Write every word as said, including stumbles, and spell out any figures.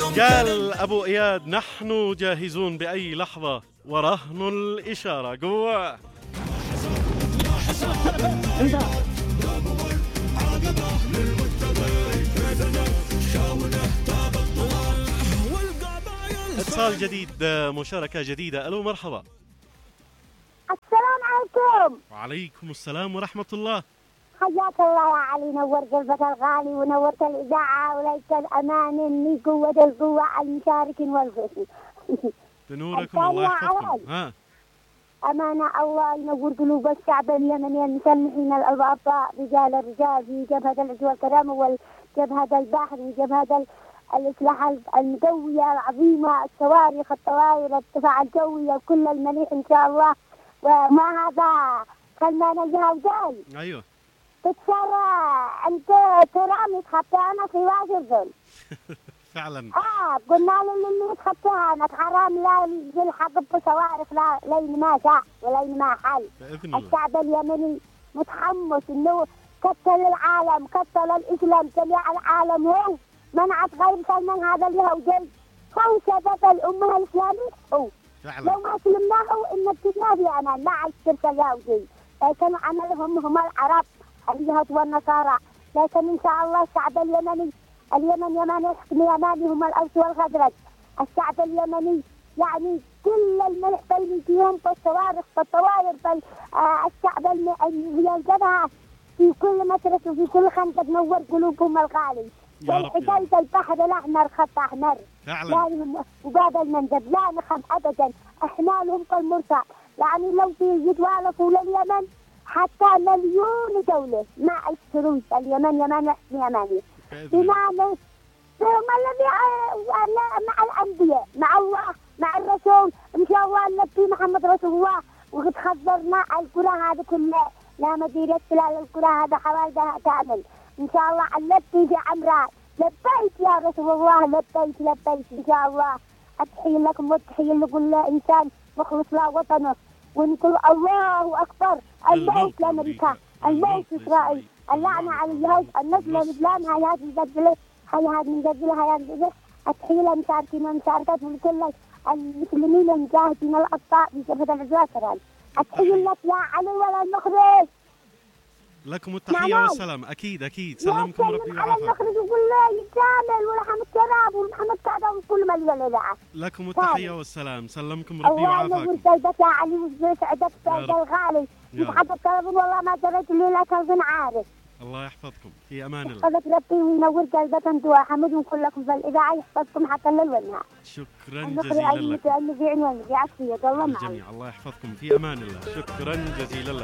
قال أبو إياد نحن جاهزون بأي لحظة ورهن الإشارة قوة. اتصال جديد، مشاركة جديدة. ألو مرحبا. السلام عليكم. وعليكم السلام ورحمة الله. حياك الله يا علي، نور قلبك الغالي ونورت الإذاعة وليك الأمان من قوة القوة المشارك والغيث. بنوركم الله يحفظكم. ها أمانة الله ينور قلوب الشعب اليمني المسلحين الأبطاء رجال الرجال في جبهة العز والكرامة والجبهة البحر وجبهة الإصلاح المقوية العظيمة، الصواريخ الطوائر الدفاع الجوي كل المليح إن شاء الله. وما هذا خلنا الجهوزي. أيوه تتسرى أنت ترامي تخطينا في واشنطن. فعلا. آه قلنا له اللي تخطيها أنا حرام لا يلحق بصواريخ لا لين ما شاء ولين ما حل. الشعب اليمني متحمس إنه كتل العالم كتل الإسلام جميع العالم، هو منعت غير سلمان هذا اليهودي، هو سبب الأمة الإسلامية هو. فعلا. لو ما سلمناه إن ابتدنا في أمان لا عشت اليهودي، لكن عملهم هم العرب اليهود والنصارى. لكن إن شاء الله الشعب اليمني اليمن يمن يحكم يماني هم الأوس والخزرج. الشعب اليمني يعني كل الملح بينهم بالصواريخ بالطوائر بل آه الشعب اللي الجبهة في كل مشرق وفي كل خندق تنور قلوبهم الغالي. والحداية البحر الأحمر خط أحمر فعلا. وباب المندب لا نخاف أبدا، إحنا لهم كالمرسى يعني لو يتوالفوا لليمن حتى مليون دولة ما يشتروش اليمن يمن يحكم يماني. بمعنى هم الذي مع الأنبياء مع الله مع الرسول إن شاء الله النبي محمد رسول الله. وقد خبرنا القرى هذا كله لا مدينة خلال القرى هذا حوالي تعمل إن شاء الله التي في عمران. لبيت يا رسول الله لبيت لبيت إن شاء الله. أتحيي لكم وتحيي لكل إنسان مخلص له وطنه ونقول الله أكبر. الموت لأمريكا، الموت إسرائيل، اللعنة على اليهود، النسل الإسلام هيهات مجدلة هيهات مجدلة هيهات مجدلة. أتحيي لمشاركين ومشاركات من كل المسلمين المجاهدين الأبطاء في جبهة العزوة. أتحيي لك يا علي ولا المخرج. لكم التحية والسلام. أكيد أكيد سلامكم ربي وعافاكم. على المخرج يقول لي يتعامل ولحم الشراب والمحمد كذا وكل ما لي الإذاعة. لكم التحية والسلام سلمكم ربي وعافاكم. الله يقول سيدك يا علي وسعدك سيد الغالي. يتحدث التلفون والله ما دريت اللي لك أظن عارف. الله يحفظكم في أمان الله. يحفظك ربي وينور قلبك أنتم وحمدهم كلكم في الإذاعة يحفظكم حتى الليل والنهار. شكرا جزيلا لك. المذيع المذيع المذيع عكسية الله معك. الجميع الله يحفظكم في أمان الله. شكرا جزيلا لك.